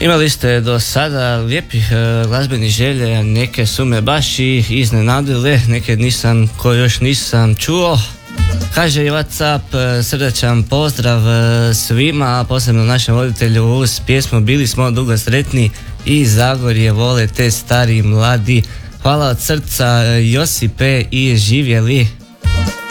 Imali ste do sada lijepih glazbenih želja, neke su me baš i iznenadile, neke nisam, koje još nisam čuo. Kaže WhatsApp, srdačan pozdrav svima, posebno našem voditelju uz pjesmu Bili smo dugo sretni i Zagorje vole te stari mladi. Hvala od srca Josipe i živjeli.